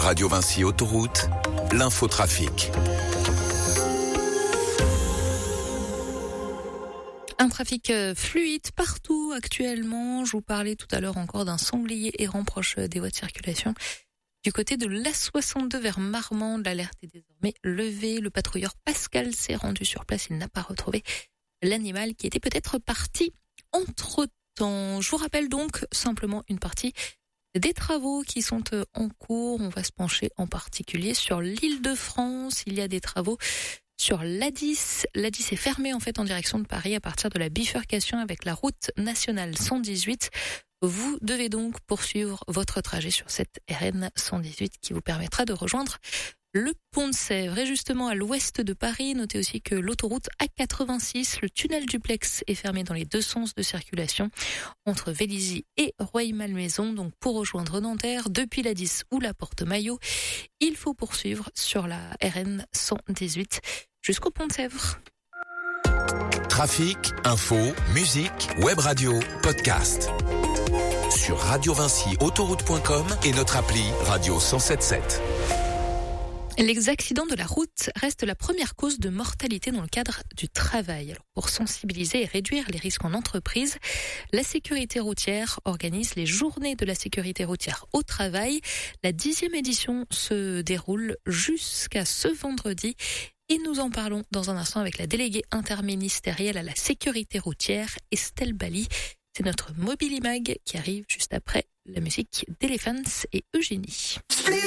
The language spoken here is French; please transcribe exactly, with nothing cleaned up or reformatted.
Radio Vinci Autoroute, l'infotrafic. Un trafic fluide partout actuellement. Je vous parlais tout à l'heure encore d'un sanglier errant proche des voies de circulation. Du côté de l'A soixante-deux vers Marmande, l'alerte est désormais levée. Le patrouilleur Pascal s'est rendu sur place. Il n'a pas retrouvé l'animal qui était peut-être parti entre-temps. Je vous rappelle donc simplement une partie des travaux qui sont en cours. On va se pencher en particulier sur l'Île-de-France. Il y a des travaux sur l'A dix. L'A dix est fermée en fait en direction de Paris à partir de la bifurcation avec la route nationale cent dix-huit. Vous devez donc poursuivre votre trajet sur cette R N cent dix-huit qui vous permettra de rejoindre le pont de Sèvres. Et justement à l'ouest de Paris, notez aussi que l'autoroute A quatre-vingt-six, le tunnel duplex, est fermé dans les deux sens de circulation entre Vélizy et Rueil-Malmaison. Donc pour rejoindre Nanterre depuis l'A dix ou la Porte-Maillot, il faut poursuivre sur la R N cent dix-huit jusqu'au pont de Sèvres. Trafic, info, musique, web radio, podcast. Sur radio vinci autoroute point com et notre appli Radio cent soixante-dix-sept. Les accidents de la route restent la première cause de mortalité dans le cadre du travail. Alors, pour sensibiliser et réduire les risques en entreprise, la sécurité routière organise les journées de la sécurité routière au travail. La dixième édition se déroule jusqu'à ce vendredi. Et nous en parlons dans un instant avec la déléguée interministérielle à la sécurité routière, Estelle Bali. C'est notre Mobilimag qui arrive juste après la musique d'Elephants et Eugénie.